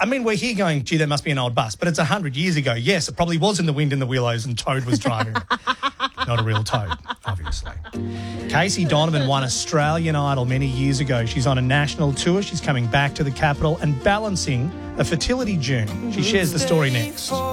I mean, we're here going, gee, that must be an old bus, but it's 100 years ago. Yes, it probably was in the wind in the willows and Toad was driving it. Not a real toad, obviously. Casey Donovan won Australian Idol many years ago. She's on a national tour. She's coming back to the capital and balancing a fertility journey. She shares the story next.